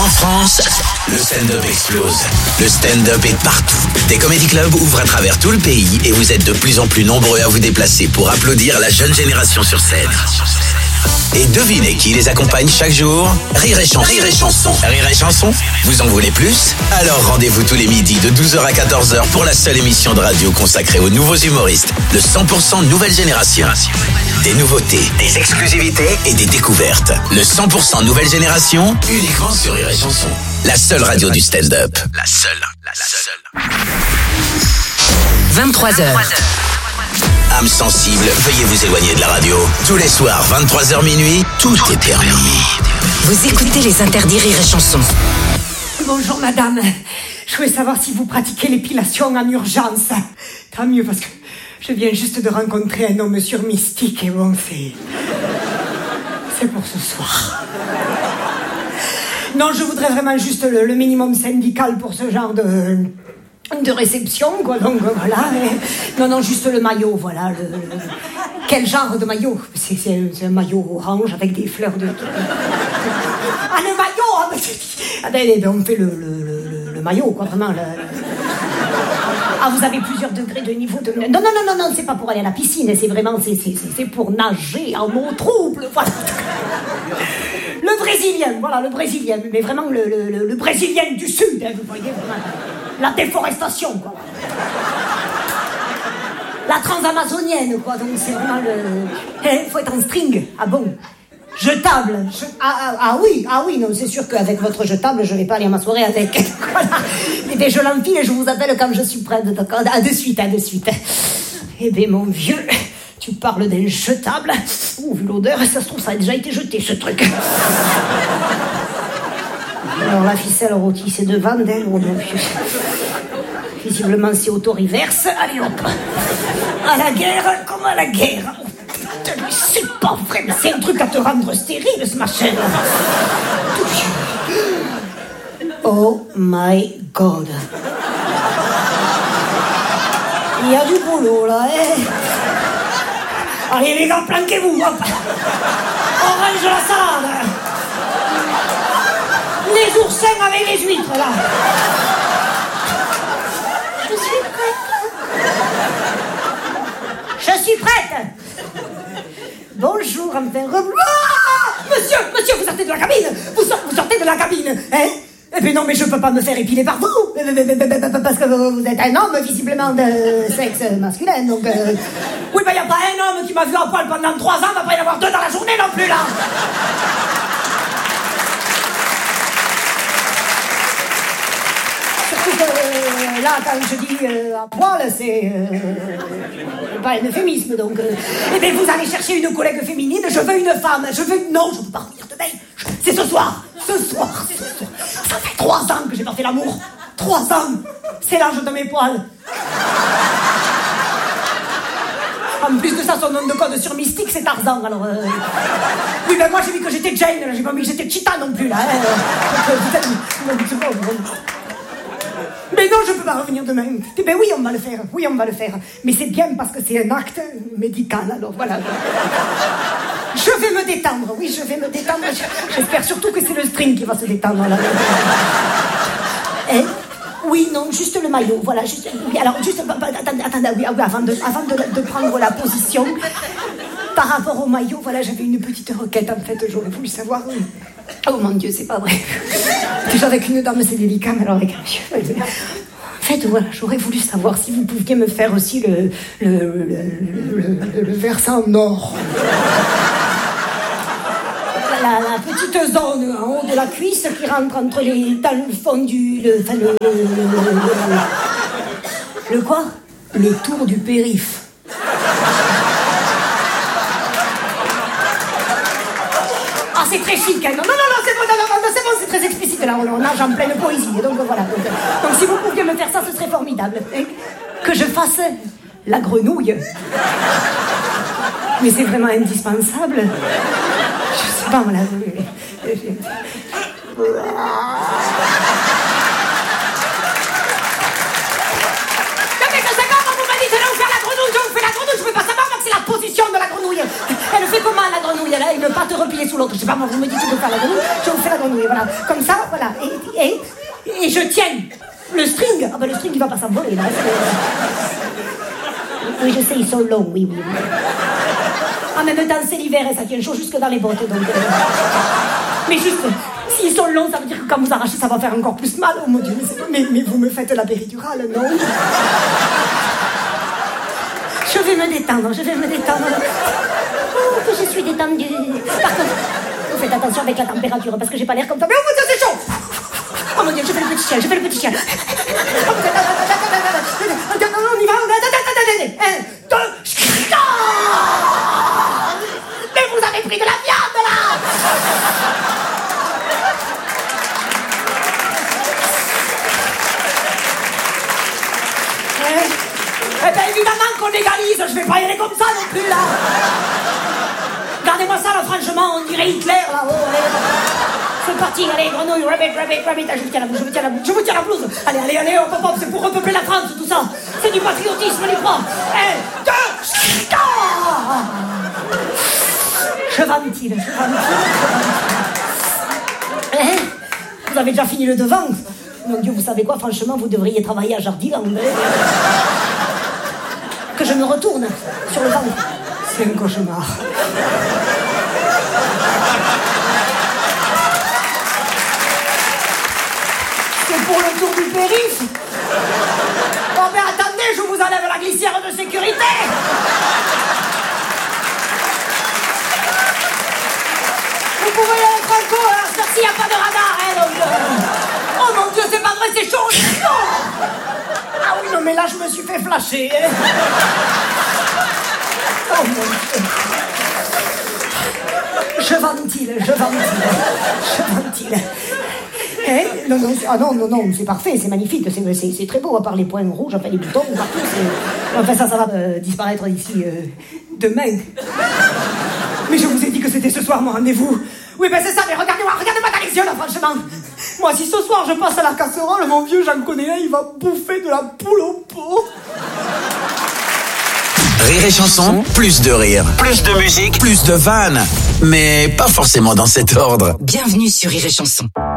En France, le stand-up explose. Le stand-up est partout. Des comédie clubs ouvrent à travers tout le pays et vous êtes de plus en plus nombreux à vous déplacer pour applaudir la jeune génération sur scène. Et devinez qui les accompagne chaque jour? Rire et chanson. Rire et chanson, vous en voulez plus? Alors rendez-vous tous les midis de 12h à 14h pour la seule émission de radio consacrée aux nouveaux humoristes. Le 100% nouvelle génération. Des nouveautés, des exclusivités et des découvertes. Le 100% nouvelle génération, uniquement sur Rire et chanson. La seule radio du stand-up. La seule. 23h. Âme sensible, veuillez vous éloigner de la radio. Tous les soirs, 23h minuit, tout est permis. Vous écoutez les interdits Rire et chanson. Bonjour madame, je voulais savoir si vous pratiquez l'épilation en urgence. Tant mieux parce que je viens juste de rencontrer un homme sur Mystique et bon, c'est pour ce soir. Non, je voudrais vraiment juste le minimum syndical pour ce genre de réception, quoi, donc voilà. Non, juste le maillot, voilà. Quel genre de maillot? C'est un maillot orange avec des fleurs de... Ah, le maillot! On fait le maillot, quoi, vraiment. Ah, vous avez plusieurs degrés de niveau de... Non, c'est pas pour aller à la piscine, c'est vraiment... C'est pour nager en eau trouble, voilà. Le brésilien, mais vraiment le brésilien du sud, hein, vous voyez, vraiment. La déforestation, quoi. La transamazonienne, quoi. Donc c'est vraiment le... faut être en string. Ah bon? Jetable. Ah oui, non, c'est sûr qu'avec votre jetable, je vais pas aller à ma soirée avec. Voilà. Eh bien, je l'empile et je vous appelle quand je suis prête. D'accord. À de suite. Eh bien, mon vieux, tu parles d'un jetable. Ouh, vu l'odeur, ça se trouve, ça a déjà été jeté, ce truc. Alors la ficelle rôtie, c'est devant d'elle, oh mon Dieu. Visiblement c'est auto-reverse. Allez hop. À la guerre, comme à la guerre. Oh, putain, mais c'est pas vrai, mais c'est un truc à te rendre stérile, ce machin. Oh my God. Il y a du boulot là, hein. Allez les gars, planquez-vous, hop. On range la salade. Les oursins avec les huîtres, là. Je suis prête. Bonjour, enfin... Ah, monsieur, vous sortez de la cabine. Vous sortez de la cabine, hein? Eh bien non, mais je peux pas me faire épiler par vous. Parce que vous êtes un homme, visiblement, de sexe masculin, donc... Oui, ben y a pas un homme qui m'a vu à poil pendant 3 ans, va pas y en avoir 2 dans la journée non plus, là. Là, quand je dis à poil, c'est pas un euphémisme, donc... Eh bien, vous allez chercher une collègue féminine, je veux une femme, Non, je peux pas revenir demain. C'est ce soir. Ça fait 3 ans que j'ai pas fait l'amour. 3 ans. C'est l'âge de mes poils. En plus de ça, son nom de code sur Mystique, c'est Tarzan, alors... Oui, ben moi, j'ai vu que j'étais Jane, j'ai pas mis que j'étais Cheetah non plus, là. Mais non, je peux pas revenir demain. Eh ben oui, on va le faire. Mais c'est bien parce que c'est un acte médical, alors voilà. Je vais me détendre. J'espère surtout que c'est le string qui va se détendre, là. Oui, non, juste le maillot, voilà. Attendez, oui, avant de prendre la position, par rapport au maillot, voilà, j'avais une petite requête, en fait, j'aurais voulu savoir... Oh mon Dieu, c'est pas vrai. Déjà avec une dame, c'est délicat, mais alors avec un monsieur... En fait, voilà, j'aurais voulu savoir si vous pouviez me faire aussi le versant nord. La petite zone en haut de la cuisse qui rentre entre dans le fond du... Le quoi? Le tour du périph'. Ah, c'est très chic, hein. Non, c'est bon, c'est très explicite, là, on nage en pleine poésie, donc voilà. Donc si vous pouviez me faire ça, ce serait formidable. Hein. Que je fasse la grenouille. Mais c'est vraiment indispensable. Je sais pas, voilà. Je peux pas savoir, moi, que c'est la position de la grenouille. Elle fait comment, la grenouille? là, une patte repliée sous l'autre. Je sais pas, moi, vous me dites de faire la grenouille, je vous fais la grenouille, voilà. Comme ça, voilà. Et je tiens le string. Ah ben le string, il va pas s'envoler, là. Oui, je sais, ils sont longs, oui. En même temps, c'est l'hiver et ça tient chaud jusque dans les bottes, donc... Mais juste, s'ils sont longs, ça veut dire que quand vous arrachez, ça va faire encore plus mal. Oh mon Dieu, mais vous me faites la péridurale, non? Je vais me détendre. Oh, que je suis détendue. Par contre, vous faites attention avec la température, parce que j'ai pas l'air comme ça. Mais oh mon Dieu, c'est chaud! Oh mon Dieu, je fais le petit chien. On y va, un, deux, mais vous avez pris de la viande, là! Eh bien, évidemment qu'on égalise, je vais pas y aller comme ça non plus, là. Regardez-moi ça, là, franchement, on dirait Hitler, là-haut. C'est parti, allez, grenouille, rabbit. Ah, je vous tiens la blouse. Allez, hop, c'est pour repeupler la France, tout ça. C'est du patriotisme, les croix. 1, 2, je ventile. Vous avez déjà fini le devant? Mon Dieu, vous savez quoi, franchement, vous devriez travailler à Jardiland. Que je me retourne sur le ventre. C'est un cauchemar. C'est pour le tour du périph'. Oh mais attendez, je vous enlève la glissière de sécurité. Vous pouvez y aller franco, hein. Merci, il n'y a pas de radar, hein, donc... Oh mon Dieu, c'est pas vrai, c'est chaud. Ah oui, non mais là, je me suis fait flasher. Hein. Oh mon Dieu. Je ventile. Non, c'est parfait, c'est magnifique, c'est très beau, à part les points rouges, enfin les boutons, partout, enfin ça va disparaître d'ici demain. Mais je vous ai dit que c'était ce soir mon rendez-vous. Oui, ben c'est ça, mais regardez-moi dans les yeux, là, franchement. Moi, si ce soir je passe à la casserole, mon vieux, j'en connais un, il va bouffer de la poule au pot. Rire et chanson, plus de rire, plus de musique, plus de vannes. Mais pas forcément dans cet ordre. Bienvenue sur Rire et chanson.